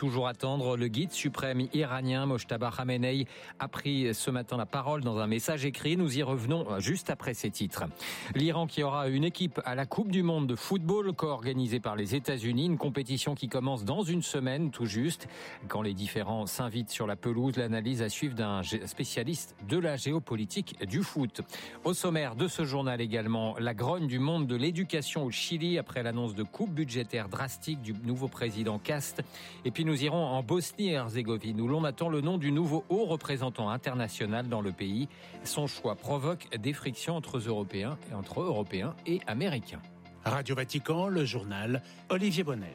Toujours attendre, le guide suprême iranien Mojtaba Khamenei a pris ce matin la parole dans un message écrit. Nous y revenons juste après ces titres. L'Iran qui aura une équipe à la Coupe du Monde de football co-organisée par les États-Unis, une compétition qui commence dans une semaine tout juste. Quand les différents s'invitent sur la pelouse, l'analyse à suivre d'un spécialiste de la géopolitique du foot. Au sommaire de ce journal également, la grogne du monde de l'éducation au Chili après l'annonce de coupes budgétaires drastiques du nouveau président Kast. Et puis nous irons en Bosnie-Herzégovine où l'on attend le nom du nouveau haut représentant international dans le pays. Son choix provoque des frictions entre Européens et Américains. Radio Vatican, le journal Olivier Bonnel.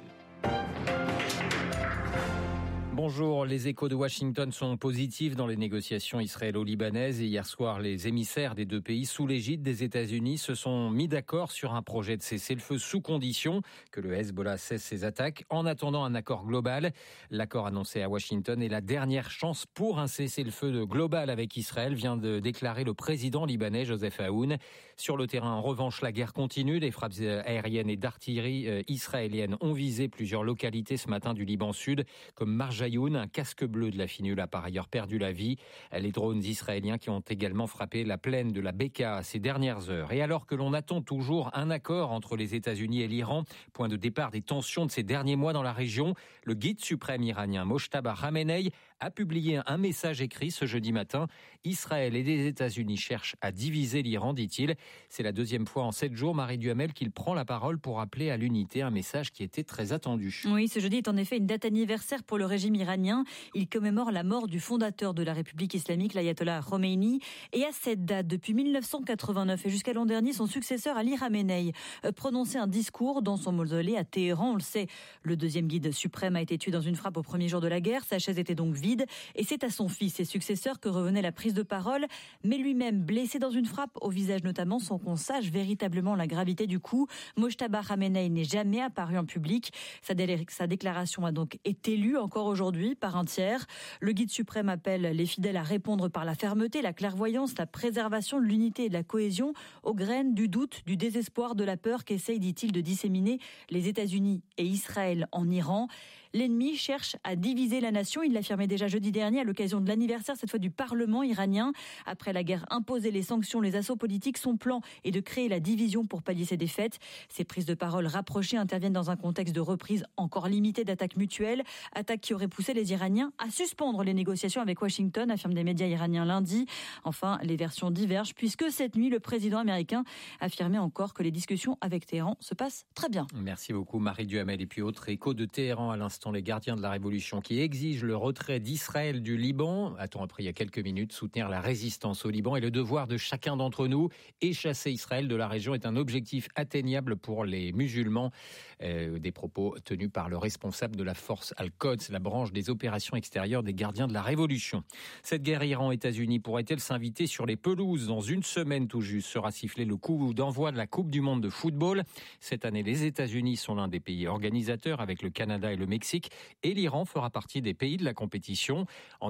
Bonjour, les échos de Washington sont positifs dans les négociations israélo-libanaises et hier soir, les émissaires des deux pays sous l'égide des États-Unis se sont mis d'accord sur un projet de cessez-le-feu sous condition que le Hezbollah cesse ses attaques en attendant un accord global. L'accord annoncé à Washington est la dernière chance pour un cessez-le-feu global avec Israël, vient de déclarer le président libanais Joseph Aoun. Sur le terrain, en revanche, la guerre continue. Les frappes aériennes et d'artillerie israéliennes ont visé plusieurs localités ce matin du Liban Sud, comme Marjayoun. Un casque bleu de la Finule a par ailleurs perdu la vie. Les drones israéliens qui ont également frappé la plaine de la Beka ces dernières heures. Et alors que l'on attend toujours un accord entre les États-Unis et l'Iran, point de départ des tensions de ces derniers mois dans la région, le guide suprême iranien Mojtaba Khamenei a publié un message écrit ce jeudi matin. Israël et les États-Unis cherchent à diviser l'Iran, dit-il. C'est la deuxième fois en 7 jours, Marie Duhamel, qu'il prend la parole pour appeler à l'unité, un message qui était très attendu. Oui, ce jeudi est en effet une date anniversaire pour le régime iranien. Il commémore la mort du fondateur de la République islamique, l'ayatollah Khomeini. Et à cette date, depuis 1989 et jusqu'à l'an dernier, son successeur Ali Khamenei prononçait un discours dans son mausolée à Téhéran. On le sait, le deuxième guide suprême a été tué dans une frappe au premier jour de la guerre. Sa chaise était donc vide. Et c'est à son fils et successeur que revenait la prise de parole. Mais lui-même, blessé dans une frappe au visage notamment, sans qu'on sache véritablement la gravité du coup, Mojtaba Khamenei n'est jamais apparu en public. Sa déclaration a donc été lue encore aujourd'hui par un tiers. Le guide suprême appelle les fidèles à répondre par la fermeté, la clairvoyance, la préservation de l'unité et de la cohésion aux graines du doute, du désespoir, de la peur qu'essayent, dit-il, de disséminer les États-Unis et Israël en Iran. L'ennemi cherche à diviser la nation. Il l'affirmait déjà jeudi dernier à l'occasion de l'anniversaire, cette fois du Parlement iranien. Après la guerre imposée, les sanctions, les assauts politiques, son plan est de créer la division pour pallier ses défaites. Ces prises de parole rapprochées interviennent dans un contexte de reprise encore limitée d'attaques mutuelles, attaques qui auraient poussé les Iraniens à suspendre les négociations avec Washington, affirment des médias iraniens lundi. Enfin, les versions divergent puisque cette nuit, le président américain affirmait encore que les discussions avec Téhéran se passent très bien. Merci beaucoup Marie Duhamel. Et puis autre écho de Téhéran à l'instant, les gardiens de la révolution qui exigent le retrait d'Israël du Liban. A-t-on appris il y a quelques minutes, soutenir la résistance au Liban est le devoir de chacun d'entre nous. Et chasser Israël de la région est un objectif atteignable pour les musulmans. Des propos tenus par le responsable de la force Al-Quds, la branche des opérations extérieures des gardiens de la Révolution. Cette guerre Iran-États-Unis pourrait-elle s'inviter sur les pelouses? Dans une semaine tout juste sera sifflé le coup d'envoi de la Coupe du Monde de football. Cette année, les États-Unis sont l'un des pays organisateurs avec le Canada et le Mexique et l'Iran fera partie des pays de la compétition. En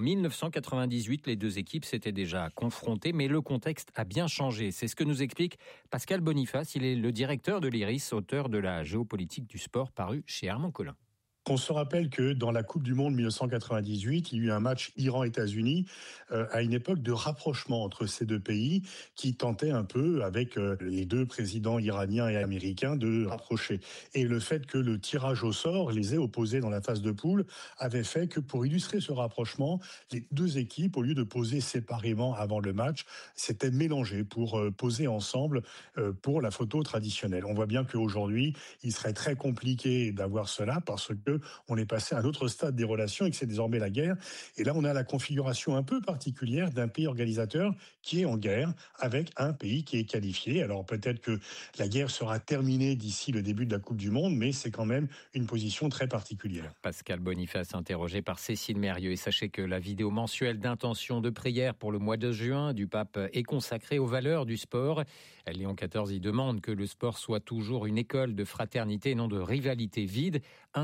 1998, les deux équipes s'étaient déjà confrontées, mais le contexte a bien changé. C'est ce que nous explique Pascal Boniface. Il est le directeur de l'IRIS, auteur de la géopolitique du sport paru chez Armand Collin. On se rappelle que dans la Coupe du Monde 1998, il y a eu un match Iran-États-Unis à une époque de rapprochement entre ces deux pays qui tentaient un peu, avec les deux présidents iraniens et américains, de rapprocher. Et le fait que le tirage au sort les ait opposés dans la phase de poule avait fait que pour illustrer ce rapprochement, les deux équipes, au lieu de poser séparément avant le match, s'étaient mélangées pour poser ensemble pour la photo traditionnelle. On voit bien qu'aujourd'hui, il serait très compliqué d'avoir cela parce que on est passé à un autre stade des relations et que c'est désormais la guerre. Et là, on a la configuration un peu particulière d'un pays organisateur qui est en guerre avec un pays qui est qualifié. Alors peut-être que la guerre sera terminée d'ici le début de la Coupe du Monde, mais c'est quand même une position très particulière. Pascal Boniface, interrogé par Cécile Mérieux. Et sachez que la vidéo mensuelle d'intention de prière pour le mois de juin du pape est consacrée aux valeurs du sport. Léon XIV y demande que le sport soit toujours une école de fraternité et non de rivalité vide, un espace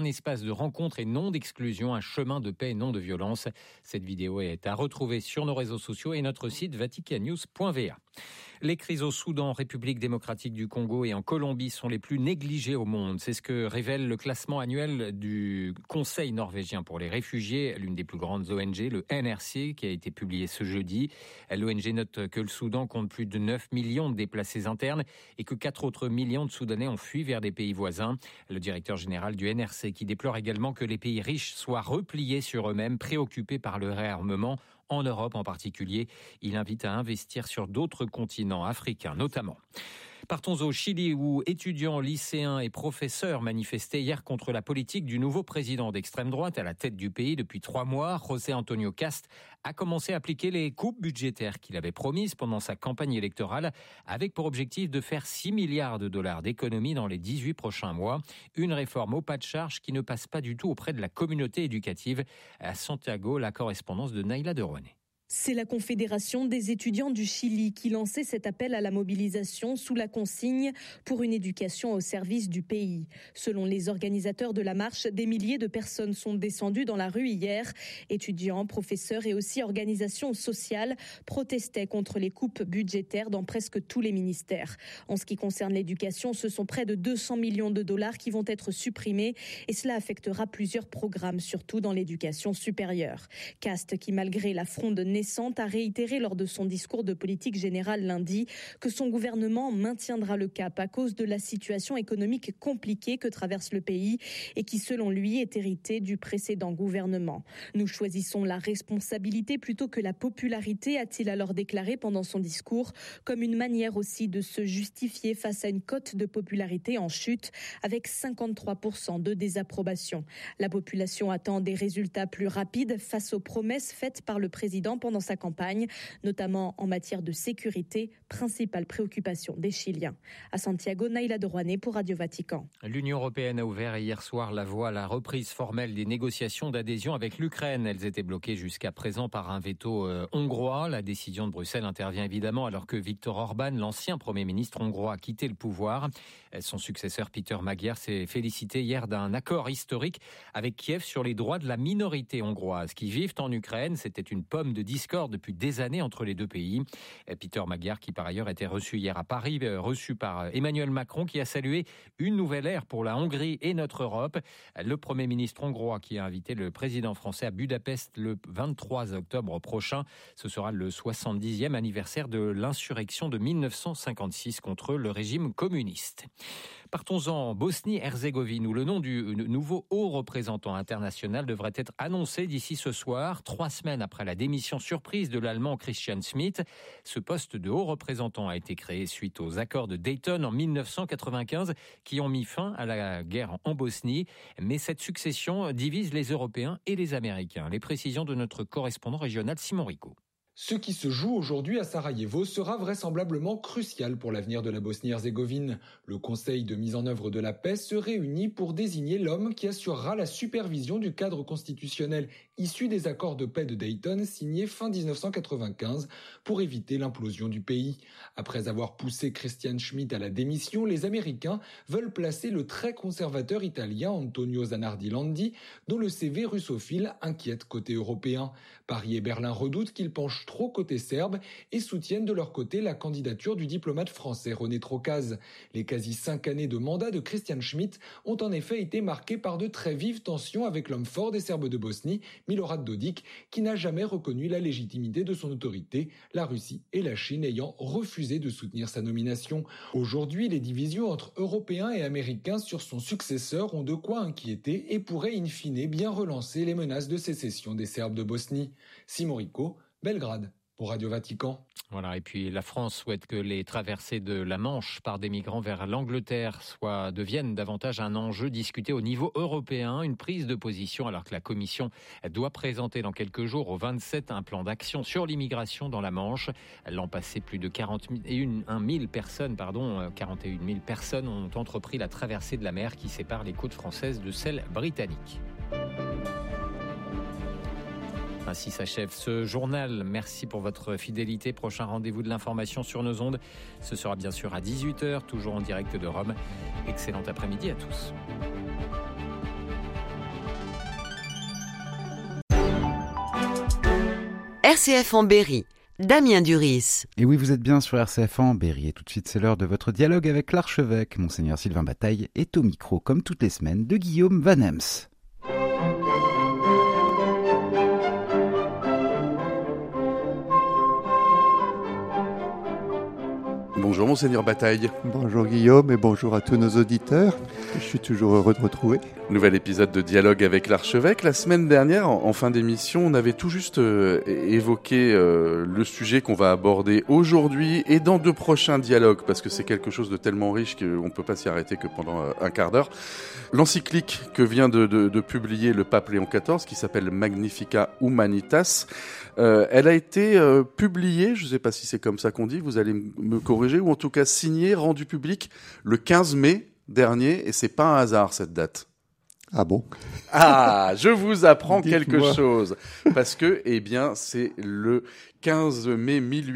de rencontre et non d'exclusion, un chemin de paix et non de violence. Cette vidéo est à retrouver sur nos réseaux sociaux et notre site vaticannews.va. Les crises au Soudan, République démocratique du Congo et en Colombie sont les plus négligées au monde. C'est ce que révèle le classement annuel du Conseil norvégien pour les réfugiés, l'une des plus grandes ONG, le NRC, qui a été publié ce jeudi. L'ONG note que le Soudan compte plus de 9 millions de déplacés internes et que 4 autres millions de Soudanais ont fui vers des pays voisins. Le directeur général du NRC qui déplore également que les pays riches soient repliés sur eux-mêmes, préoccupés par le réarmement. En Europe en particulier, il invite à investir sur d'autres continents africains notamment. Partons au Chili où étudiants, lycéens et professeurs manifestaient hier contre la politique du nouveau président d'extrême droite à la tête du pays depuis 3 mois. José Antonio Cast a commencé à appliquer les coupes budgétaires qu'il avait promises pendant sa campagne électorale avec pour objectif de faire 6 milliards de dollars d'économies dans les 18 prochains mois. Une réforme au pas de charge qui ne passe pas du tout auprès de la communauté éducative. À Santiago, la correspondance de Naïla de Rouanet. C'est la Confédération des étudiants du Chili qui lançait cet appel à la mobilisation sous la consigne pour une éducation au service du pays. Selon les organisateurs de la marche, des milliers de personnes sont descendues dans la rue hier. Étudiants, professeurs et aussi organisations sociales protestaient contre les coupes budgétaires dans presque tous les ministères. En ce qui concerne l'éducation, ce sont près de 200 millions de dollars qui vont être supprimés et cela affectera plusieurs programmes, surtout dans l'éducation supérieure. Cast, qui malgré la fronde naissante a réitéré lors de son discours de politique générale lundi que son gouvernement maintiendra le cap à cause de la situation économique compliquée que traverse le pays et qui, selon lui, est héritée du précédent gouvernement. Nous choisissons la responsabilité plutôt que la popularité, a-t-il alors déclaré pendant son discours, comme une manière aussi de se justifier face à une cote de popularité en chute avec 53% de désapprobation. La population attend des résultats plus rapides face aux promesses faites par le président pendant sa campagne, notamment en matière de sécurité, principale préoccupation des Chiliens. À Santiago, Naïla de Rouanet pour Radio Vatican. L'Union européenne a ouvert hier soir la voie à la reprise formelle des négociations d'adhésion avec l'Ukraine. Elles étaient bloquées jusqu'à présent par un veto hongrois. La décision de Bruxelles intervient évidemment alors que Viktor Orban, l'ancien Premier ministre hongrois, a quitté le pouvoir. Son successeur Péter Magyar s'est félicité hier d'un accord historique avec Kiev sur les droits de la minorité hongroise qui vivent en Ukraine. C'était une pomme de discorde depuis des années entre les deux pays. Péter Magyar, qui par ailleurs était reçu hier à Paris, reçu par Emmanuel Macron, qui a salué une nouvelle ère pour la Hongrie et notre Europe. Le Premier ministre hongrois qui a invité le président français à Budapest le 23 octobre prochain. Ce sera le 70e anniversaire de l'insurrection de 1956 contre le régime communiste. Partons en Bosnie-Herzégovine où le nom du nouveau haut représentant international devrait être annoncé d'ici ce soir, 3 semaines après la démission surprise de l'Allemand Christian Schmidt. Ce poste de haut représentant a été créé suite aux accords de Dayton en 1995 qui ont mis fin à la guerre en Bosnie. Mais cette succession divise les Européens et les Américains. Les précisions de notre correspondant régional Simon Rico. Ce qui se joue aujourd'hui à Sarajevo sera vraisemblablement crucial pour l'avenir de la Bosnie-Herzégovine. Le Conseil de mise en œuvre de la paix se réunit pour désigner l'homme qui assurera la supervision du cadre constitutionnel issu des accords de paix de Dayton signés fin 1995 pour éviter l'implosion du pays. Après avoir poussé Christian Schmidt à la démission, les Américains veulent placer le très conservateur italien Antonio Zanardi Landi, dont le CV russophile inquiète côté européen. Paris et Berlin redoutent qu'il penche trop côté serbe et soutiennent de leur côté la candidature du diplomate français René Trocaz. Les quasi 5 années de mandat de Christian Schmidt ont en effet été marquées par de très vives tensions avec l'homme fort des Serbes de Bosnie, Milorad Dodik, qui n'a jamais reconnu la légitimité de son autorité, la Russie et la Chine ayant refusé de soutenir sa nomination. Aujourd'hui, les divisions entre Européens et Américains sur son successeur ont de quoi inquiéter et pourraient in fine bien relancer les menaces de sécession des Serbes de Bosnie. Simon Rico, Belgrade, pour Radio Vatican. Voilà, et puis la France souhaite que les traversées de la Manche par des migrants vers l'Angleterre deviennent davantage un enjeu discuté au niveau européen. Une prise de position alors que la Commission doit présenter dans quelques jours au 27 un plan d'action sur l'immigration dans la Manche. L'an passé, plus de 41 000 personnes ont entrepris la traversée de la mer qui sépare les côtes françaises de celles britanniques. Ainsi s'achève ce journal. Merci pour votre fidélité. Prochain rendez-vous de l'information sur nos ondes. Ce sera bien sûr à 18h, toujours en direct de Rome. Excellent après-midi à tous. RCF en Berry, Damien Duris. Et oui, vous êtes bien sur RCF en Berry. Et tout de suite, c'est l'heure de votre dialogue avec l'archevêque. Monseigneur Sylvain Bataille est au micro, comme toutes les semaines, de Guillaume Van Hems. Bonjour Monseigneur Bataille. Bonjour Guillaume et bonjour à tous nos auditeurs. Je suis toujours heureux de retrouver. Nouvel épisode de Dialogue avec l'archevêque. La semaine dernière, en fin d'émission, on avait tout juste évoqué le sujet qu'on va aborder aujourd'hui et dans 2 prochains dialogues, parce que c'est quelque chose de tellement riche qu'on ne peut pas s'y arrêter que pendant un quart d'heure. L'encyclique que vient de publier le pape Léon XIV, qui s'appelle Magnificat Humanitas, elle a été publiée, je ne sais pas si c'est comme ça qu'on dit, vous allez me corriger, ou en tout cas signée, rendue publique le 15 mai dernier, et c'est pas un hasard cette date. Ah bon ? Ah, je vous apprends quelque chose, parce que, eh bien, c'est le 15 mai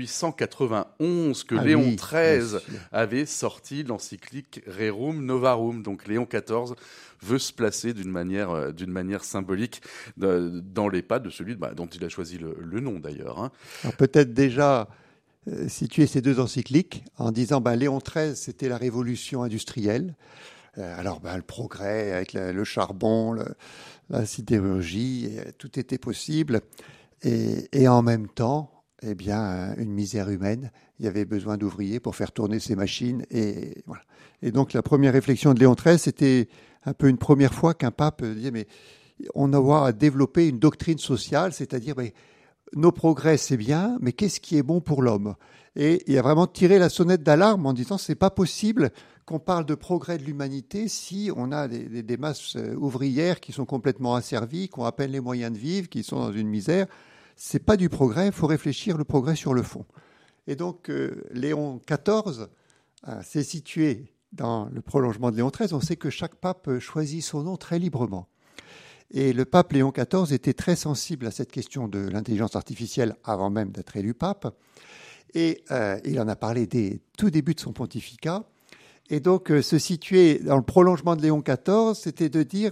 1891 que Léon XIII avait sorti l'encyclique Rerum Novarum. Donc Léon XIV veut se placer d'une manière symbolique dans les pas de celui dont il a choisi le nom d'ailleurs. Hein. Alors peut-être déjà situer ces 2 encycliques en disant Léon XIII, c'était la révolution industrielle. Le progrès avec le charbon, la sidérurgie, tout était possible. Et en même temps, eh bien, une misère humaine. Il y avait besoin d'ouvriers pour faire tourner ces machines. Et voilà. Et donc, la première réflexion de Léon XIII, c'était un peu une première fois qu'un pape disait, mais on doit développer une doctrine sociale, c'est-à-dire, nos progrès, c'est bien, mais qu'est-ce qui est bon pour l'homme ? Et il a vraiment tiré la sonnette d'alarme en disant, c'est pas possible qu'on parle de progrès de l'humanité si on a des masses ouvrières qui sont complètement asservies, qui ont à peine les moyens de vivre, qui sont dans une misère. C'est pas du progrès, il faut réfléchir le progrès sur le fond. Et donc, Léon XIV s'est situé dans le prolongement de Léon XIII. On sait que chaque pape choisit son nom très librement. Et le pape Léon XIV était très sensible à cette question de l'intelligence artificielle avant même d'être élu pape. Et il en a parlé dès tout début de son pontificat. Et donc, se situer dans le prolongement de Léon XIV, c'était de dire,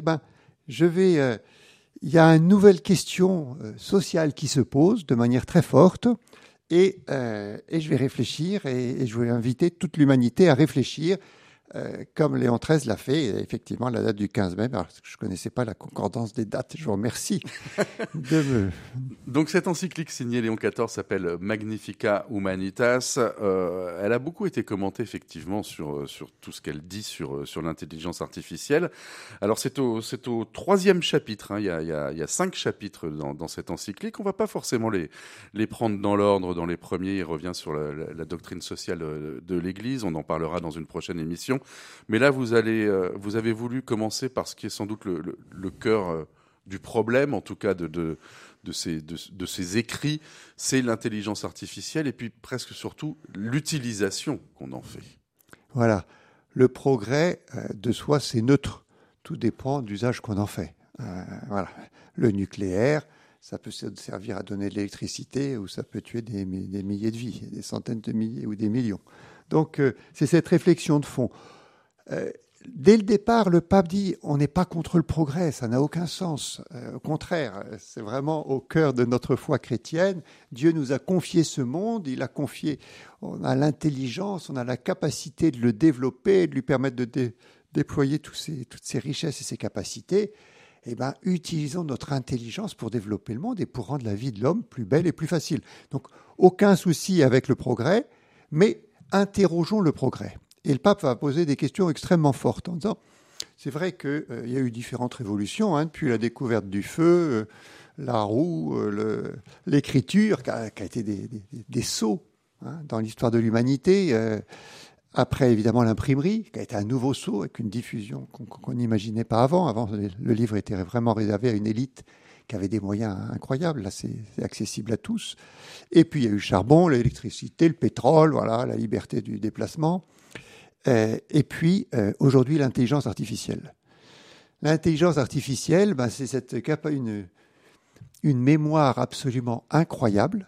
il y a une nouvelle question sociale qui se pose de manière très forte, et je vais réfléchir, et je vais inviter toute l'humanité à réfléchir, comme Léon XIII l'a fait, et effectivement, la date du 15 mai, alors je ne connaissais pas la concordance des dates, je vous remercie. Donc cette encyclique signée Léon XIV s'appelle Magnificat Humanitas. Elle a beaucoup été commentée effectivement sur tout ce qu'elle dit sur l'intelligence artificielle. Alors c'est au 3e chapitre, hein. Il y a 5 chapitres dans cette encyclique. On ne va pas forcément les prendre dans l'ordre. Dans les premiers, il revient sur la doctrine sociale de l'Église. On en parlera dans une prochaine émission. Mais là, vous avez voulu commencer par ce qui est sans doute le cœur du problème, en tout cas de ces écrits, c'est l'intelligence artificielle et puis presque surtout l'utilisation qu'on en fait. Voilà. Le progrès de soi, c'est neutre. Tout dépend d'usage qu'on en fait. Voilà. Le nucléaire, ça peut servir à donner de l'électricité ou ça peut tuer des milliers de vies, des centaines de milliers ou des millions. Donc, c'est cette réflexion de fond. Dès le départ, le pape dit on n'est pas contre le progrès, ça n'a aucun sens. Au contraire, c'est vraiment au cœur de notre foi chrétienne. Dieu nous a confié ce monde, on a l'intelligence, on a la capacité de le développer, de lui permettre de déployer toutes ces richesses et ces capacités. Utilisons notre intelligence pour développer le monde et pour rendre la vie de l'homme plus belle et plus facile. Donc, aucun souci avec le progrès, mais interrogeons le progrès. Et le pape va poser des questions extrêmement fortes en disant, c'est vrai qu'il y a eu différentes révolutions, depuis la découverte du feu, la roue, l'écriture, qui a été des sauts dans l'histoire de l'humanité. Après, évidemment, l'imprimerie, qui a été un nouveau saut avec une diffusion qu'on n'imaginait pas avant. Avant, le livre était vraiment réservé à une élite qui avait des moyens incroyables. Là, c'est accessible à tous. Et puis, il y a eu le charbon, l'électricité, le pétrole, voilà, la liberté du déplacement. Et puis, aujourd'hui, l'intelligence artificielle. L'intelligence artificielle, c'est une mémoire absolument incroyable,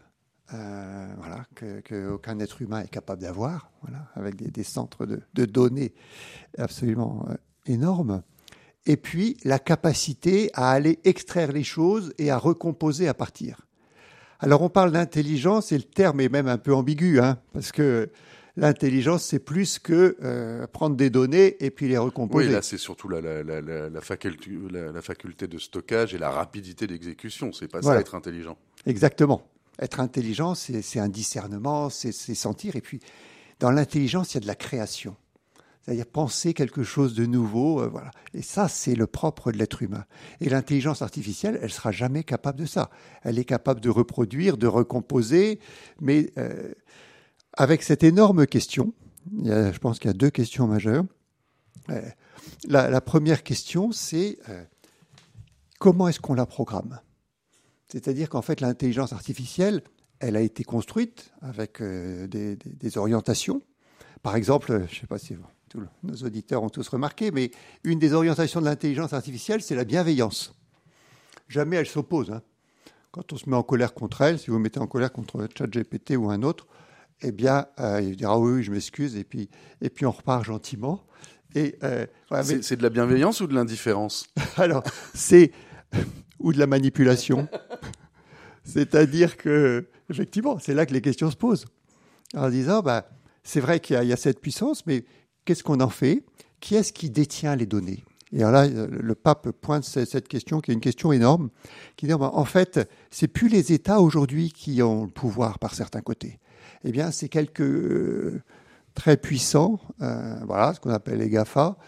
qu'aucun être humain est capable d'avoir, avec des centres de données absolument énormes. Et puis, la capacité à aller extraire les choses et à recomposer à partir. Alors on parle d'intelligence et le terme est même un peu ambigu, parce que l'intelligence, c'est plus que prendre des données et puis les recomposer. Oui, là, c'est surtout la faculté de stockage et la rapidité d'exécution. C'est pas ça, être intelligent. Exactement. Être intelligent, c'est un discernement, c'est sentir. Et puis, dans l'intelligence, il y a de la création. C'est-à-dire penser quelque chose de nouveau. Voilà. Et ça, c'est le propre de l'être humain. Et l'intelligence artificielle, elle ne sera jamais capable de ça. Elle est capable de reproduire, de recomposer, mais... avec cette énorme question, je pense qu'il y a 2 questions majeures. La première question, c'est comment est-ce qu'on la programme ? C'est-à-dire qu'en fait, l'intelligence artificielle, elle a été construite avec des orientations. Par exemple, je ne sais pas si nos auditeurs ont tous remarqué, mais une des orientations de l'intelligence artificielle, c'est la bienveillance. Jamais elle s'oppose. Quand on se met en colère contre elle, si vous mettez en colère contre ChatGPT ou un autre, eh bien, il dira oui, je m'excuse, et puis on repart gentiment. Voilà, c'est de la bienveillance ou de l'indifférence ? Alors, ou de la manipulation. C'est-à-dire que, effectivement, c'est là que les questions se posent. En disant, c'est vrai qu'il y a cette puissance, mais qu'est-ce qu'on en fait ? Qui est-ce qui détient les données ? Et alors là, le pape pointe cette question, qui est une question énorme, qui dit, en fait, c'est plus les États aujourd'hui qui ont le pouvoir par certains côtés. Eh bien, c'est quelques très puissants, ce qu'on appelle les GAFA,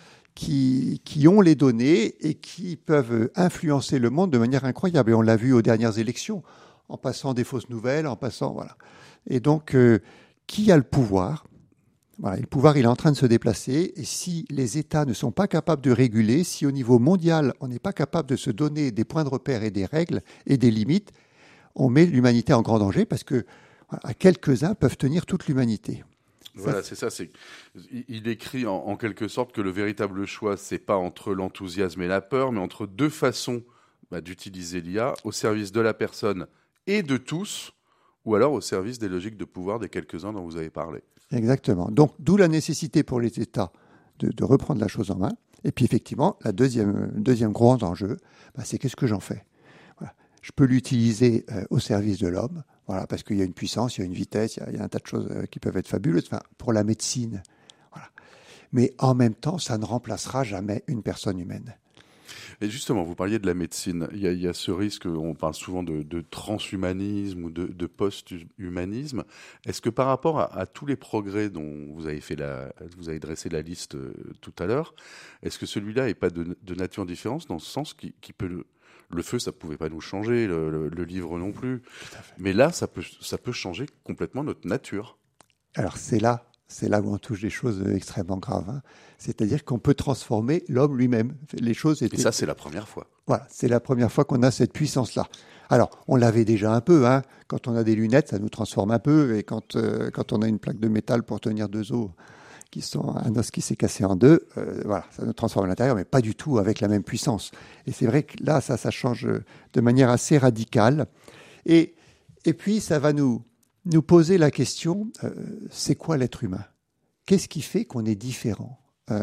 qui ont les données et qui peuvent influencer le monde de manière incroyable. Et on l'a vu aux dernières élections, en passant des fausses nouvelles, voilà. Et donc, qui a le pouvoir ? Voilà, le pouvoir, il est en train de se déplacer. Et si les États ne sont pas capables de réguler, si au niveau mondial, on n'est pas capable de se donner des points de repère et des règles et des limites, on met l'humanité en grand danger parce que quelques-uns peuvent tenir toute l'humanité. Voilà, c'est ça. Il écrit en quelque sorte que le véritable choix, c'est pas entre l'enthousiasme et la peur, mais entre 2 façons d'utiliser l'IA au service de la personne et de tous, ou alors au service des logiques de pouvoir des quelques-uns dont vous avez parlé. Exactement. Donc, d'où la nécessité pour les États de reprendre la chose en main. Et puis, effectivement, la deuxième grand enjeu, c'est qu'est-ce que j'en fais ? Voilà. Je peux l'utiliser au service de l'homme. Voilà, parce qu'il y a une puissance, il y a une vitesse, il y a un tas de choses qui peuvent être fabuleuses. Pour la médecine, voilà. Mais en même temps, ça ne remplacera jamais une personne humaine. Et justement, vous parliez de la médecine. Il y a ce risque, on parle souvent de transhumanisme ou de post-humanisme. Est-ce que par rapport à tous les progrès dont vous avez dressé la liste tout à l'heure, est-ce que celui-là n'est pas de nature différente dans ce sens qui peut... Le feu, ça ne pouvait pas nous changer, le livre non plus. Mais là, ça peut changer complètement notre nature. Alors, c'est là où on touche des choses extrêmement graves. C'est-à-dire qu'on peut transformer l'homme lui-même. Et ça, c'est la première fois. Voilà, c'est la première fois qu'on a cette puissance-là. Alors, on l'avait déjà un peu. Quand on a des lunettes, ça nous transforme un peu. Et quand on a une plaque de métal pour tenir 2 os, qui sont un os qui s'est cassé en 2, ça nous transforme à l'intérieur, mais pas du tout avec la même puissance. Et c'est vrai que là, ça change de manière assez radicale. Et puis, ça va nous poser la question, c'est quoi l'être humain ? Qu'est-ce qui fait qu'on est différent ?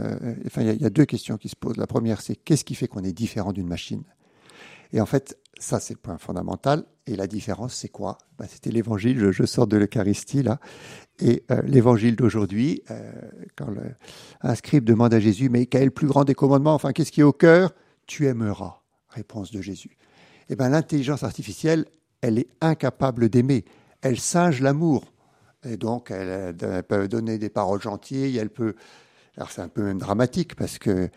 Il y a 2 questions qui se posent. La première, c'est qu'est-ce qui fait qu'on est différent d'une machine ? Et en fait, ça, c'est le point fondamental. Et la différence, c'est quoi ? C'était l'évangile, je sors de l'Eucharistie, là. Et l'évangile d'aujourd'hui, quand un scribe demande à Jésus, mais quel est le plus grand des commandements ? Qu'est-ce qui est au cœur ? Tu aimeras. Réponse de Jésus. Eh bien, l'intelligence artificielle, elle est incapable d'aimer. Elle singe l'amour. Et donc, elle peut donner des paroles gentilles, elle peut... Alors, c'est un peu même dramatique parce que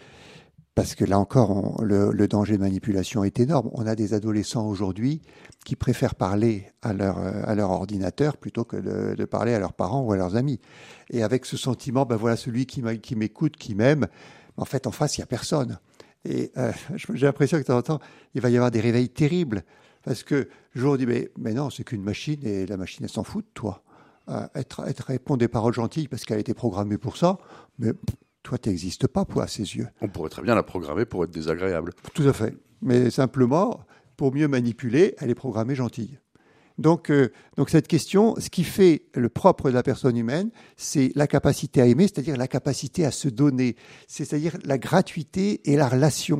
là encore, le danger de manipulation est énorme. On a des adolescents aujourd'hui qui préfèrent parler à leur ordinateur plutôt que de parler à leurs parents ou à leurs amis. Et avec ce sentiment, voilà celui qui m'écoute, qui m'aime, en fait, en face, il n'y a personne. Et j'ai l'impression que de temps en temps, il va y avoir des réveils terribles. Parce que je leur dis, mais non, c'est qu'une machine et la machine, elle s'en fout de toi. Elle répond des paroles gentilles parce qu'elle a été programmée pour ça, mais toi, tu n'existes pas à ses yeux. On pourrait très bien la programmer pour être désagréable. Tout à fait. Mais simplement, pour mieux manipuler, elle est programmée gentille. Donc cette question, ce qui fait le propre de la personne humaine, c'est la capacité à aimer, c'est-à-dire la capacité à se donner, c'est-à-dire la gratuité et la relation.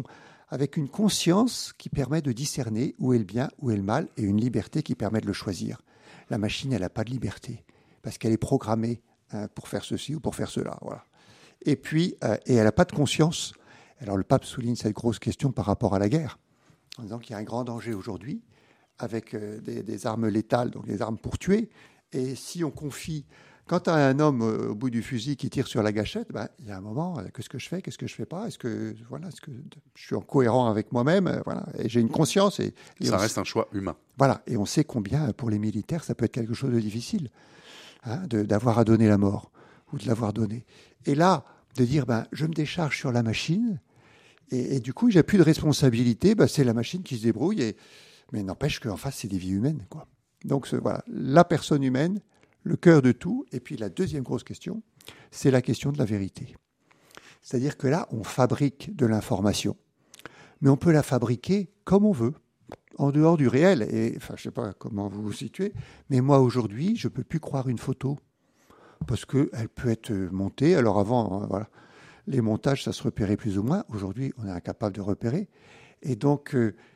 avec une conscience qui permet de discerner où est le bien, où est le mal, et une liberté qui permet de le choisir. La machine, elle n'a pas de liberté, parce qu'elle est programmée pour faire ceci ou pour faire cela. Voilà. Et puis, et elle n'a pas de conscience. Alors le pape souligne cette grosse question par rapport à la guerre, en disant qu'il y a un grand danger aujourd'hui, avec des armes létales, donc des armes pour tuer. Et si on confie... Quand tu as un homme au bout du fusil qui tire sur la gâchette, il y a un moment, qu'est-ce que je fais, qu'est-ce que je fais pas, est-ce que je suis en cohérent avec moi-même, voilà, et j'ai une conscience. Et ça reste un choix humain. Voilà, et on sait combien, pour les militaires, ça peut être quelque chose de difficile, d'avoir à donner la mort, ou de l'avoir donnée. Et là, de dire, je me décharge sur la machine, et du coup, j'ai plus de responsabilité, c'est la machine qui se débrouille, mais n'empêche qu'en face, c'est des vies humaines, quoi. Donc voilà, la personne humaine, le cœur de tout. Et puis la deuxième grosse question, c'est la question de la vérité. C'est-à-dire que là, on fabrique de l'information, mais on peut la fabriquer comme on veut, en dehors du réel. Et je ne sais pas comment vous vous situez, mais moi aujourd'hui, je ne peux plus croire une photo, parce qu'elle peut être montée. Alors avant, voilà, les montages, ça se repérait plus ou moins. Aujourd'hui, on est incapable de repérer. Et donc...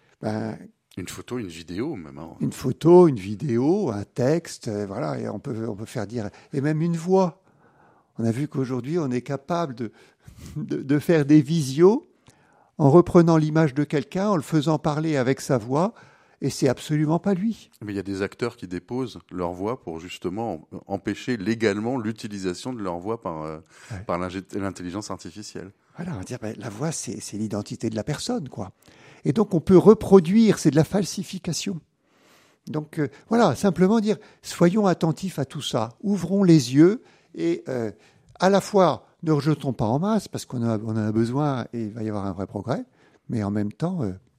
une photo, une vidéo, même. Une photo, une vidéo, un texte, voilà, et on peut faire dire, et même une voix. On a vu qu'aujourd'hui, on est capable de faire des visios en reprenant l'image de quelqu'un, en le faisant parler avec sa voix, et c'est absolument pas lui. Mais il y a des acteurs qui déposent leur voix pour justement empêcher légalement l'utilisation de leur voix par l'intelligence artificielle. Voilà, on va dire, la voix, c'est l'identité de la personne, quoi. Et donc, on peut reproduire, c'est de la falsification. Donc, voilà, simplement dire, soyons attentifs à tout ça, ouvrons les yeux et à la fois, ne rejetons pas en masse parce qu'on en a besoin et il va y avoir un vrai progrès, mais en même temps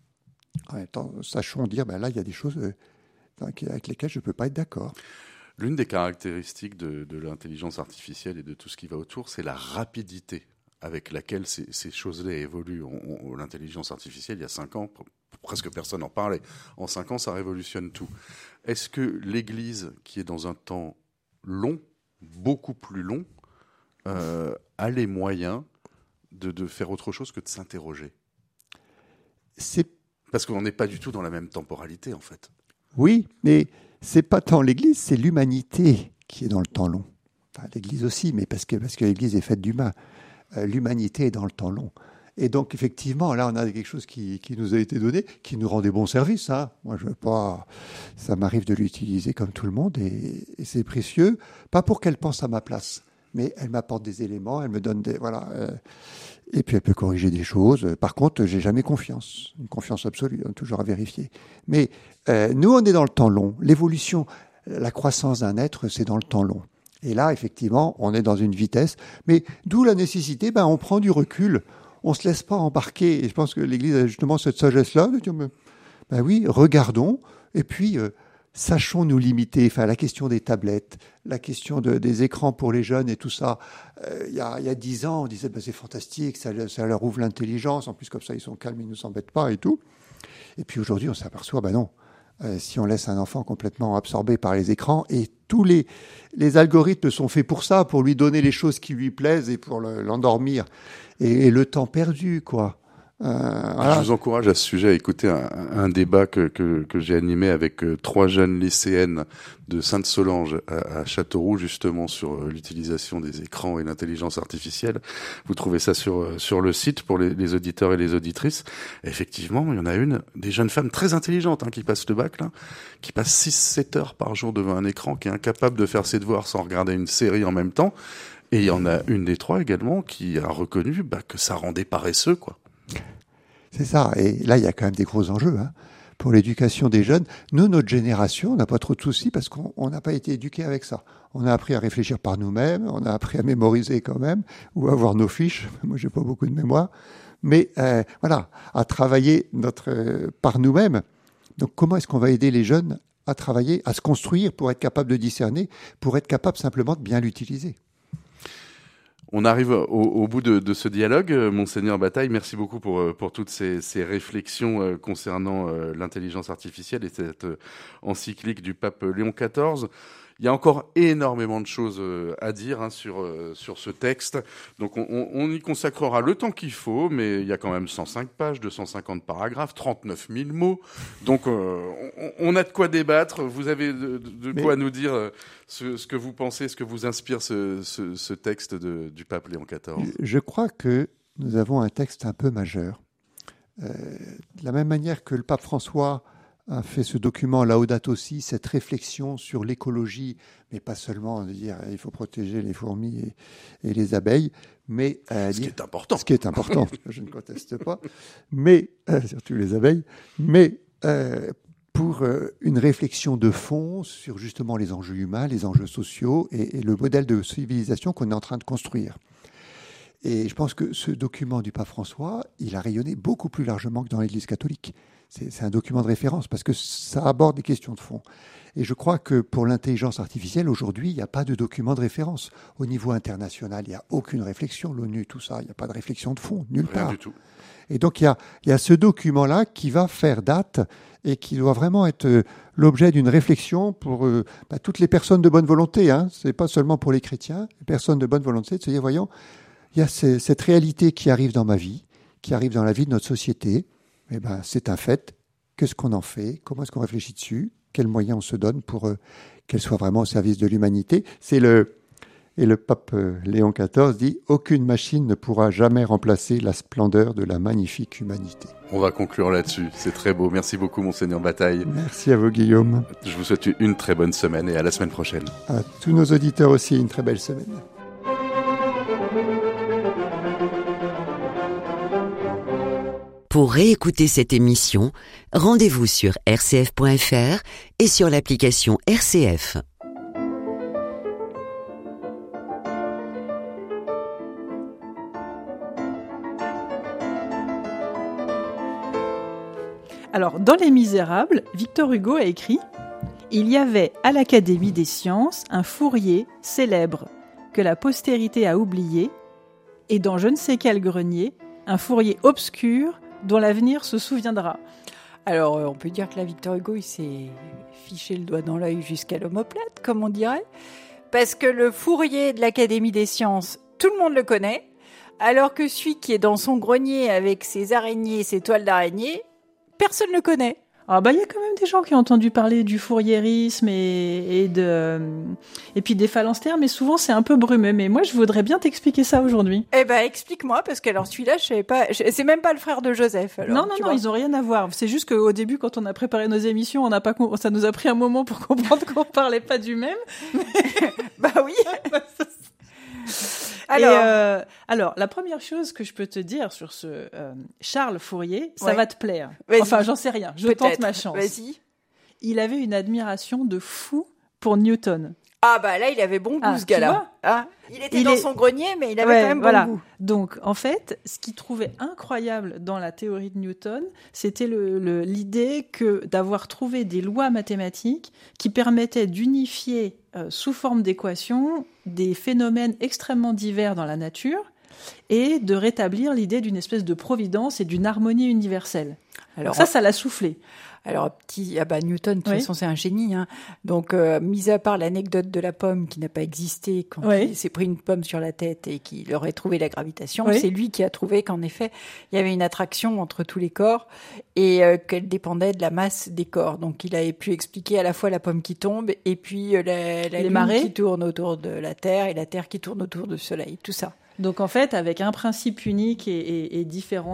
sachons dire, là, il y a des choses avec lesquelles je ne peux pas être d'accord. L'une des caractéristiques de l'intelligence artificielle et de tout ce qui va autour, c'est la rapidité avec laquelle ces choses-là évoluent. L'intelligence artificielle, il y a 5 ans, presque personne n'en parlait. En 5 ans, ça révolutionne tout. Est-ce que l'Église, qui est dans un temps long, beaucoup plus long, a les moyens de faire autre chose que de s'interroger ? Parce qu'on n'est pas du tout dans la même temporalité, en fait. Oui, mais c'est pas tant l'Église, c'est l'humanité qui est dans le temps long. Enfin, l'Église aussi, mais parce que l'Église est faite d'humains. L'humanité est dans le temps long. Et donc, effectivement, là, on a quelque chose qui nous a été donné, qui nous rend des bons services. Moi, je veux pas... Ça m'arrive de l'utiliser comme tout le monde, et c'est précieux. Pas pour qu'elle pense à ma place, mais elle m'apporte des éléments, elle me donne des... Voilà. Et puis, elle peut corriger des choses. Par contre, j'ai jamais confiance. Une confiance absolue, toujours à vérifier. Mais nous, on est dans le temps long. L'évolution, la croissance d'un être, c'est dans le temps long. Et là, effectivement, on est dans une vitesse. Mais d'où la nécessité, on prend du recul. On ne se laisse pas embarquer. Et je pense que l'Église a justement cette sagesse-là de dire, oui, regardons. Et puis, sachons nous limiter. Enfin, la question des tablettes, la question des écrans pour les jeunes et tout ça. Il y a 10 ans, on disait, c'est fantastique, ça leur ouvre l'intelligence. En plus, comme ça, ils sont calmes, ils ne nous embêtent pas et tout. Et puis aujourd'hui, on s'aperçoit, non. Si on laisse un enfant complètement absorbé par les écrans, et tous les algorithmes sont faits pour ça, pour lui donner les choses qui lui plaisent et pour l'endormir. Et le temps perdu, quoi. Je vous encourage à ce sujet à écouter un débat que j'ai animé avec 3 jeunes lycéennes de Sainte-Solange à Châteauroux, justement sur l'utilisation des écrans et l'intelligence artificielle. Vous trouvez ça sur le site pour les auditeurs et les auditrices. Et effectivement, il y en a une, des jeunes femmes très intelligentes qui passent le bac, là, qui passent 6-7 heures par jour devant un écran, qui est incapable de faire ses devoirs sans regarder une série en même temps. Et il y en a une des 3 également qui a reconnu que ça rendait paresseux, quoi. C'est ça. Et là, il y a quand même des gros enjeux pour l'éducation des jeunes. Nous, notre génération, on n'a pas trop de soucis parce qu'on n'a pas été éduqués avec ça. On a appris à réfléchir par nous-mêmes, on a appris à mémoriser quand même, ou à avoir nos fiches. Moi, j'ai pas beaucoup de mémoire. Mais voilà, à travailler par nous-mêmes. Donc, comment est-ce qu'on va aider les jeunes à travailler, à se construire pour être capable de discerner, pour être capable simplement de bien l'utiliser ? On arrive au bout de ce dialogue. Monseigneur Bataille, merci beaucoup pour toutes ces réflexions concernant l'intelligence artificielle et cette encyclique du pape Léon XIV. Il y a encore énormément de choses à dire sur ce texte. Donc on y consacrera le temps qu'il faut, mais il y a quand même 105 pages, 250 paragraphes, 39 000 mots. Donc on a de quoi débattre. Vous avez de quoi nous dire ce que vous pensez, ce que vous inspire ce texte du pape Léon XIV. Je crois que nous avons un texte un peu majeur. De la même manière que le pape François a fait ce document Laudato Si, cette réflexion sur l'écologie, mais pas seulement de dire il faut protéger les fourmis et les abeilles, mais ce qui est important. Ce qui est important, je ne conteste pas, mais surtout les abeilles, mais pour une réflexion de fond sur justement les enjeux humains, les enjeux sociaux et le modèle de civilisation qu'on est en train de construire. Et je pense que ce document du pape François, il a rayonné beaucoup plus largement que dans l'Église catholique. C'est un document de référence parce que ça aborde des questions de fond. Et je crois que pour l'intelligence artificielle, aujourd'hui, il n'y a pas de document de référence. Au niveau international, il n'y a aucune réflexion. L'ONU, tout ça, il n'y a pas de réflexion de fond, nulle part. Rien du tout. Et donc, il y a ce document-là qui va faire date et qui doit vraiment être l'objet d'une réflexion pour toutes les personnes de bonne volonté. Ce n'est pas seulement pour les chrétiens, les personnes de bonne volonté, de se dire, voyons, il y a cette réalité qui arrive dans ma vie, qui arrive dans la vie de notre société. Eh ben, c'est un fait. Qu'est-ce qu'on en fait? Comment est-ce qu'on réfléchit dessus? Quels moyens on se donne pour qu'elle soit vraiment au service de l'humanité? Et le pape Léon XIV dit « Aucune machine ne pourra jamais remplacer la splendeur de la magnifique humanité ». On va conclure là-dessus. C'est très beau. Merci beaucoup, Monseigneur Bataille. Merci à vous, Guillaume. Je vous souhaite une très bonne semaine et à la semaine prochaine. À tous nos auditeurs aussi, une très belle semaine. Pour réécouter cette émission, rendez-vous sur rcf.fr et sur l'application RCF. Alors, dans Les Misérables, Victor Hugo a écrit « Il y avait à l'Académie des sciences un Fourier célèbre que la postérité a oublié, et dans je ne sais quel grenier, un Fourier obscur dont l'avenir se souviendra. » Alors, on peut dire que là, Victor Hugo, il s'est fiché le doigt dans l'œil jusqu'à l'omoplate, comme on dirait, parce que le Fourier de l'Académie des sciences, tout le monde le connaît, alors que celui qui est dans son grenier avec ses araignées, ses toiles d'araignée, personne ne le connaît. Ah bah il y a quand même des gens qui ont entendu parler du fouriérisme et puis des phalanstères, mais souvent c'est un peu brumeux. Mais moi je voudrais bien t'expliquer ça aujourd'hui. Eh ben explique-moi, parce que alors celui-là je savais pas, c'est même pas le frère de Joseph. Alors, non, ils ont rien à voir. C'est juste qu'au début quand on a préparé nos émissions, ça nous a pris un moment pour comprendre qu'on parlait pas du même. Bah oui. Alors, la première chose que je peux te dire sur ce Charles Fourier, ça va te plaire. Vas-y. Enfin, j'en sais rien. Je tente ma chance. Vas-y. Il avait une admiration de fou pour Newton. Ah bah là, il avait bon goût, ce gars-là. Il était dans son grenier, mais il avait quand même bon goût. Donc, en fait, ce qu'il trouvait incroyable dans la théorie de Newton, c'était l'idée d'avoir trouvé des lois mathématiques qui permettaient d'unifier sous forme d'équations des phénomènes extrêmement divers dans la nature et de rétablir l'idée d'une espèce de providence et d'une harmonie universelle. Alors, ça l'a soufflé. Alors, Newton, de toute façon, c'est un génie. Donc, mis à part l'anecdote de la pomme qui n'a pas existé quand il s'est pris une pomme sur la tête et qu'il aurait trouvé la gravitation, c'est lui qui a trouvé qu'en effet, il y avait une attraction entre tous les corps et qu'elle dépendait de la masse des corps. Donc, il avait pu expliquer à la fois la pomme qui tombe et puis la lune qui tourne autour de la Terre et la Terre qui tourne autour du Soleil, tout ça. Donc en fait, avec un principe unique et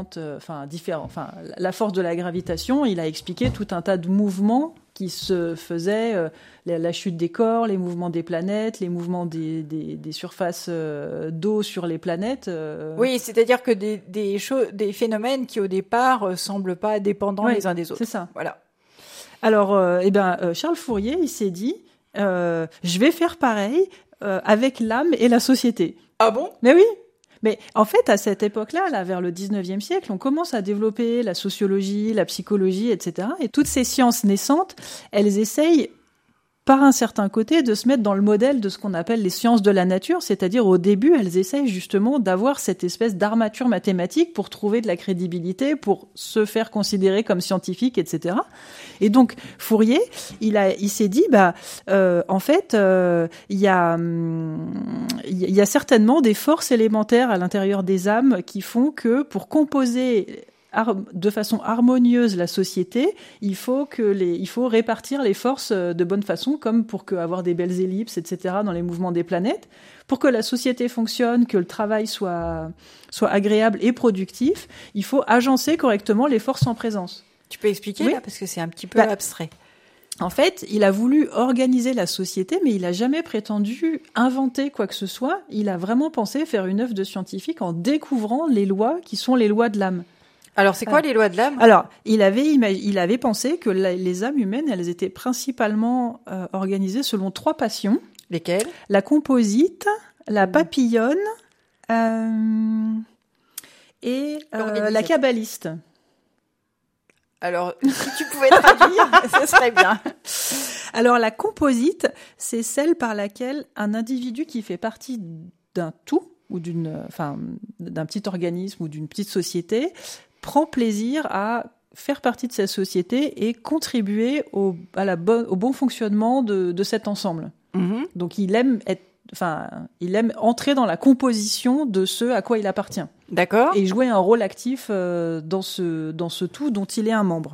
la force de la gravitation, il a expliqué tout un tas de mouvements qui se faisaient, la chute des corps, les mouvements des planètes, les mouvements des surfaces d'eau sur les planètes. Oui, c'est-à-dire que des phénomènes qui au départ semblent pas dépendants les uns des autres. C'est ça. Voilà. Alors, Charles Fourier, il s'est dit, je vais faire pareil avec l'âme et la société. Ah bon? Mais oui. Mais en fait, à cette époque-là, vers le 19e siècle, on commence à développer la sociologie, la psychologie, etc. Et toutes ces sciences naissantes, elles essayent par un certain côté, de se mettre dans le modèle de ce qu'on appelle les sciences de la nature, c'est-à-dire au début, elles essayent justement d'avoir cette espèce d'armature mathématique pour trouver de la crédibilité, pour se faire considérer comme scientifique, etc. Et donc, Fourier, il s'est dit, en fait, il y a certainement des forces élémentaires à l'intérieur des âmes qui font que pour composer de façon harmonieuse la société, il faut répartir les forces de bonne façon, comme pour avoir des belles ellipses, etc., dans les mouvements des planètes. Pour que la société fonctionne, que le travail soit agréable et productif, il faut agencer correctement les forces en présence. Tu peux expliquer là, parce que c'est un petit peu abstrait. En fait, il a voulu organiser la société, mais il n'a jamais prétendu inventer quoi que ce soit. Il a vraiment pensé faire une œuvre de scientifique en découvrant les lois qui sont les lois de l'âme. Alors, c'est quoi les lois de l'âme ? Alors, il avait pensé que les âmes humaines, elles étaient principalement organisées selon 3 passions. Lesquelles ? La composite, la papillonne et la kabbaliste. Alors, si tu pouvais traduire, ce serait bien. Alors, la composite, c'est celle par laquelle un individu qui fait partie d'un tout, ou d'un petit organisme ou d'une petite société, prend plaisir à faire partie de cette société et contribuer au bon fonctionnement de cet ensemble. Mm-hmm. Donc, il aime entrer dans la composition de ce à quoi il appartient. D'accord. Et jouer un rôle actif dans ce tout dont il est un membre.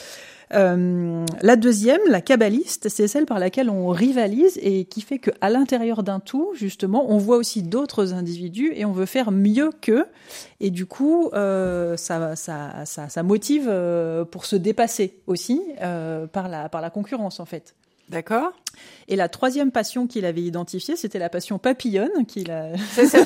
La deuxième, la kabbaliste, c'est celle par laquelle on rivalise et qui fait qu'à l'intérieur d'un tout, justement, on voit aussi d'autres individus et on veut faire mieux qu'eux. Et du coup, ça motive pour se dépasser aussi par la concurrence, en fait. D'accord. Et la troisième passion qu'il avait identifiée, c'était la passion papillonne. Ça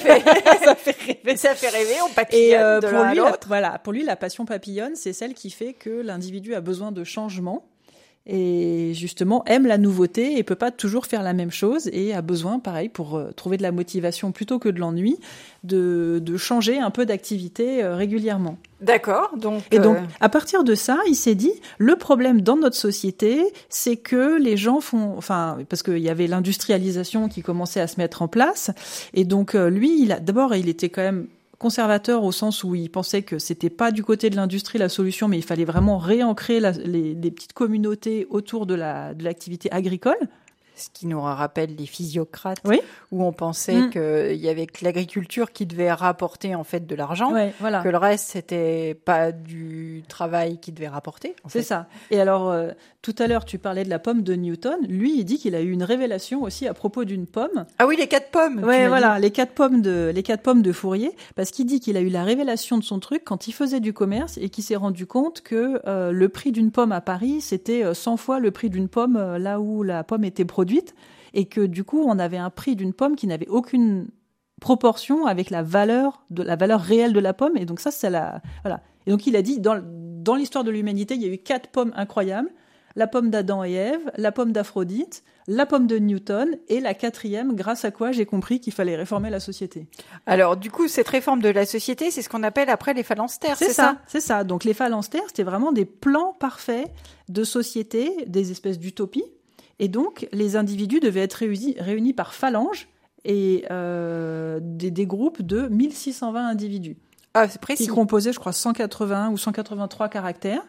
fait rêver, on papillonne de l'un à l'autre. Pour lui, la passion papillonne, c'est celle qui fait que l'individu a besoin de changement et justement aime la nouveauté et peut pas toujours faire la même chose et a besoin, pareil, pour trouver de la motivation plutôt que de l'ennui, de changer un peu d'activité régulièrement. D'accord. Et donc, à partir de ça, il s'est dit, le problème dans notre société, c'est que les gens parce qu'il y avait l'industrialisation qui commençait à se mettre en place. Et donc, lui, il était quand même conservateur au sens où il pensait que c'était pas du côté de l'industrie la solution, mais il fallait vraiment réancrer les petites communautés autour de l'activité agricole. Ce qui nous rappelle les physiocrates, oui. Où on pensait qu'il y avait que l'agriculture qui devait rapporter en fait de l'argent, que le reste c'était pas du travail qui devait rapporter. C'est ça. Et alors tout à l'heure tu parlais de la pomme de Newton. Lui il dit qu'il a eu une révélation aussi à propos d'une pomme. Ah oui, les 4 pommes. Ouais, voilà, les 4 pommes de Fourier, parce qu'il dit qu'il a eu la révélation de son truc quand il faisait du commerce et qu'il s'est rendu compte que le prix d'une pomme à Paris c'était 100 fois le prix d'une pomme là où la pomme était produite. Et que du coup, on avait un prix d'une pomme qui n'avait aucune proportion avec la valeur réelle de la pomme. Et donc ça, c'est voilà. Et donc il a dit, dans l'histoire de l'humanité, il y a eu 4 pommes incroyables. La pomme d'Adam et Ève, la pomme d'Aphrodite, la pomme de Newton et la 4e, grâce à quoi j'ai compris qu'il fallait réformer la société. Alors du coup, cette réforme de la société, c'est ce qu'on appelle après les phalanstères, c'est ça ? C'est ça. Donc les phalanstères, c'était vraiment des plans parfaits de société, des espèces d'utopies. Et donc, les individus devaient être réunis par phalanges et des groupes de 1620 individus. Ah, c'est précis. Qui composaient, je crois, 181 ou 183 caractères.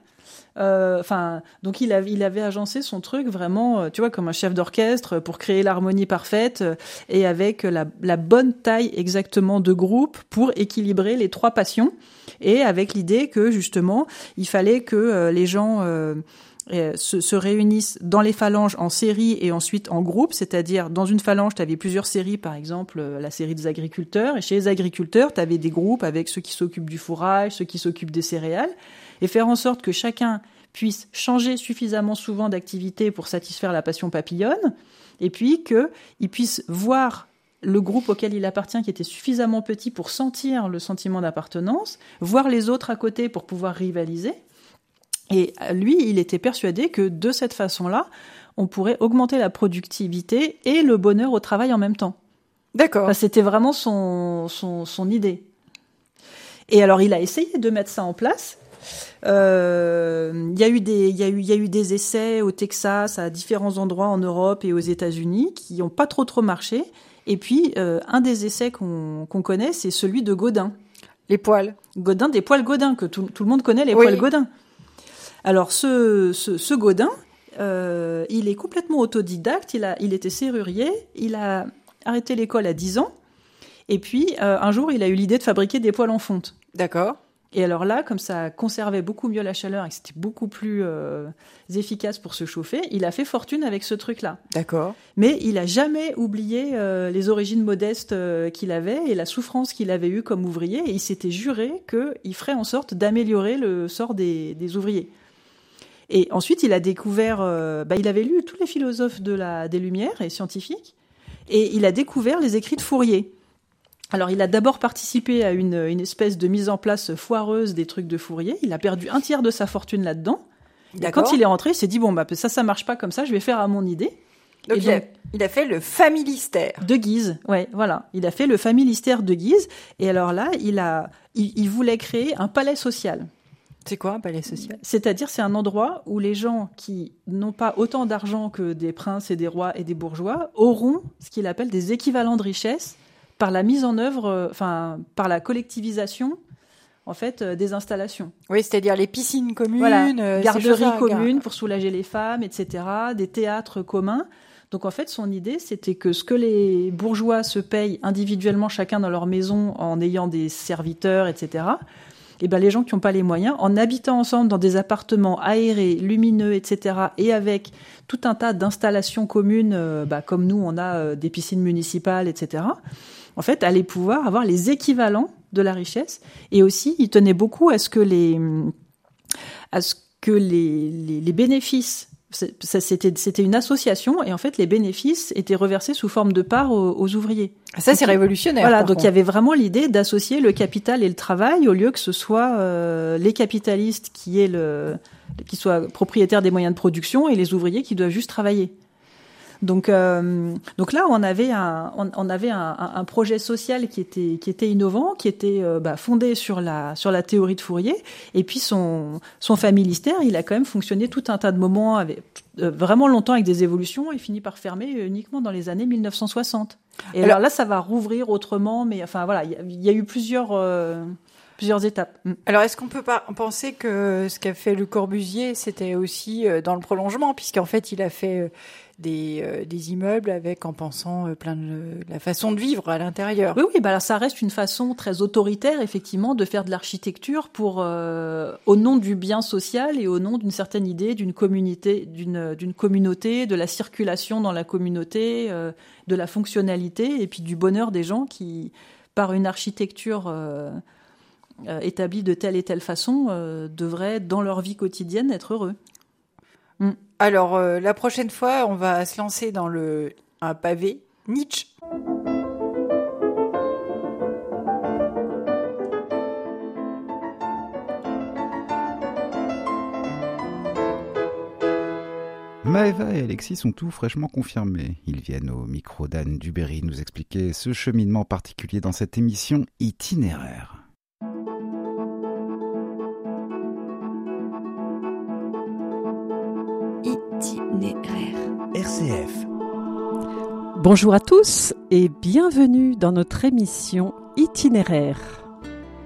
Donc, il avait agencé son truc vraiment, tu vois, comme un chef d'orchestre pour créer l'harmonie parfaite et avec la bonne taille exactement de groupe pour équilibrer les 3 passions et avec l'idée que, justement, il fallait que les gens... se réunissent dans les phalanges en série et ensuite en groupe, c'est-à-dire dans une phalange, tu avais plusieurs séries, par exemple la série des agriculteurs, et chez les agriculteurs, tu avais des groupes avec ceux qui s'occupent du fourrage, ceux qui s'occupent des céréales, et faire en sorte que chacun puisse changer suffisamment souvent d'activité pour satisfaire la passion papillonne, et puis qu'il puisse voir le groupe auquel il appartient qui était suffisamment petit pour sentir le sentiment d'appartenance, voir les autres à côté pour pouvoir rivaliser. Et lui, il était persuadé que de cette façon-là, on pourrait augmenter la productivité et le bonheur au travail en même temps. D'accord. Enfin, c'était vraiment son idée. Et alors, il a essayé de mettre ça en place. Il y a eu des essais au Texas, à différents endroits en Europe et aux États-Unis qui n'ont pas trop marché. Et puis, un des essais qu'on connaît, c'est celui de Gaudin. Les poils. Gaudin, des poils Gaudin, que tout le monde connaît, les poils Gaudin. Alors, ce Gaudin, il est complètement autodidacte, il était serrurier, il a arrêté l'école à 10 ans, et puis un jour, il a eu l'idée de fabriquer des poêles en fonte. D'accord. Et alors là, comme ça conservait beaucoup mieux la chaleur et que c'était beaucoup plus efficace pour se chauffer, il a fait fortune avec ce truc-là. D'accord. Mais il n'a jamais oublié les origines modestes qu'il avait et la souffrance qu'il avait eue comme ouvrier, et il s'était juré qu'il ferait en sorte d'améliorer le sort des ouvriers. Et ensuite, il a découvert... il avait lu tous les philosophes des Lumières et scientifiques, et il a découvert les écrits de Fourier. Alors, il a d'abord participé à une espèce de mise en place foireuse des trucs de Fourier. Il a perdu un tiers de sa fortune là-dedans. Et quand il est rentré, il s'est dit, ça marche pas comme ça, je vais faire à mon idée. Donc, il a fait le familistère. De Guise, ouais, voilà. Il a fait le familistère de Guise. Et alors là, il voulait créer un palais social. C'est quoi un palais social ? C'est-à-dire, c'est un endroit où les gens qui n'ont pas autant d'argent que des princes et des rois et des bourgeois auront ce qu'il appelle des équivalents de richesse par la mise en œuvre, par la collectivisation, en fait, des installations. Oui, c'est-à-dire les piscines communes, voilà, garderies communes pour soulager les femmes, etc., des théâtres communs. Donc, en fait, son idée, c'était que ce que les bourgeois se payent individuellement, chacun dans leur maison, en ayant des serviteurs, etc., les gens qui n'ont pas les moyens, en habitant ensemble dans des appartements aérés, lumineux, etc., et avec tout un tas d'installations communes, comme nous, on a des piscines municipales, etc., en fait, allaient pouvoir avoir les équivalents de la richesse. Et aussi, il tenait beaucoup à ce que les bénéfices, c'était une association, et en fait, les bénéfices étaient reversés sous forme de parts aux ouvriers. Ça, c'est révolutionnaire. Voilà, donc il y avait vraiment l'idée d'associer le capital et le travail, au lieu que ce soit les capitalistes qui soient propriétaires des moyens de production et les ouvriers qui doivent juste travailler. Donc là, on avait un projet social qui était innovant, qui était fondé sur la théorie de Fourier. Et puis son familistère, il a quand même fonctionné tout un tas de moments, vraiment longtemps avec des évolutions, et finit par fermer uniquement dans les années 1960. Et alors là, ça va rouvrir autrement, mais enfin voilà, il y a eu plusieurs étapes. Alors, est-ce qu'on peut pas penser que ce qu'a fait Le Corbusier, c'était aussi dans le prolongement, puisqu'en fait, il a fait des immeubles en pensant plein de la façon de vivre à l'intérieur. Oui, alors ça reste une façon très autoritaire, effectivement, de faire de l'architecture au nom du bien social et au nom d'une certaine idée d'une communauté, de la circulation dans la communauté, de la fonctionnalité et puis du bonheur des gens qui, par une architecture établie de telle et telle façon, devraient, dans leur vie quotidienne, être heureux. Alors, la prochaine fois, on va se lancer dans un pavé Nietzsche. Maëva et Alexis sont tout fraîchement confirmés. Ils viennent au micro d'Anne Duberry nous expliquer ce cheminement particulier dans cette émission itinéraire. RCF. Bonjour à tous et bienvenue dans notre émission Itinéraire.